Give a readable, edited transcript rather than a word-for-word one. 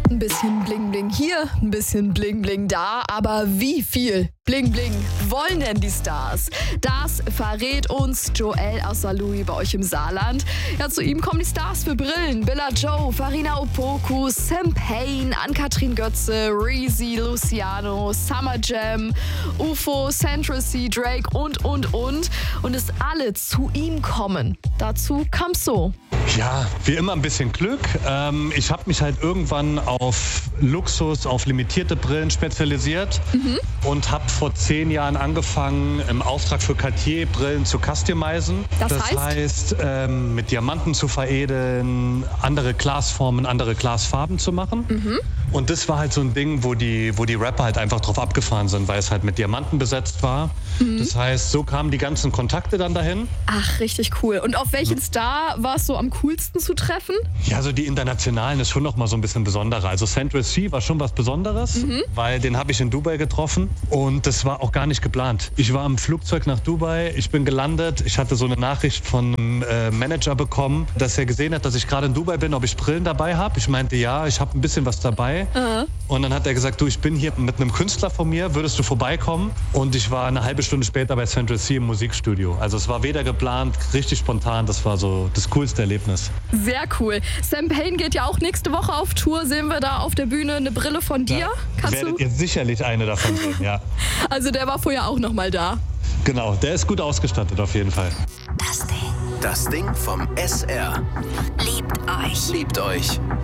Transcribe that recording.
Ein bisschen Bling Bling hier, ein bisschen Bling Bling da, aber wie viel Bling Bling wollen denn die Stars? Das verrät uns Joel aus Saarlouis bei euch im Saarland. Ja, zu ihm kommen die Stars für Brillen. Billa Joe, Farina Opoku, Sam Payne, Ann-Kathrin Götze, Reezy, Luciano, Summer Jam, UFO, Central C, Drake und. Und es alle zu ihm kommen. Dazu kam's so. Ja, wie immer ein bisschen Glück. Ich habe mich halt irgendwann auf Luxus, auf limitierte Brillen spezialisiert und habe vor 10 Jahren angefangen, im Auftrag für Cartier Brillen zu customizen. Das heißt, mit Diamanten zu veredeln, andere Glasformen, andere Glasfarben zu machen. Und das war halt so ein Ding, wo die Rapper halt einfach drauf abgefahren sind, weil es halt mit Diamanten besetzt war. Das heißt, so kamen die ganzen Kontakte dann dahin. Ach, richtig cool. Und auf welchen Star war es so am coolsten zu treffen? Ja, so die internationalen ist schon noch mal so ein bisschen besonderer. Also Central C war schon was Besonderes, weil den habe ich in Dubai getroffen und das war auch gar nicht geplant. Ich war im Flugzeug nach Dubai, ich bin gelandet, ich hatte so eine Nachricht von einem Manager bekommen, dass er gesehen hat, dass ich gerade in Dubai bin, ob ich Brillen dabei habe. Ich meinte, ja, ich habe ein bisschen was dabei. Und dann hat er gesagt, du, ich bin hier mit einem Künstler von mir, würdest du vorbeikommen? Und ich war eine halbe Stunde später bei Central C im Musikstudio. Also es war weder geplant, richtig spontan, das war so das coolste Erlebnis. Sehr cool. Sam Payne geht ja auch nächste Woche auf Tour. Sehen wir da auf der Bühne eine Brille von dir? Ja, werdet ihr sicherlich eine davon sehen, ja. Also der war vorher auch noch mal da. Genau, der ist gut ausgestattet auf jeden Fall. Das Ding vom SR. Liebt euch. Liebt euch.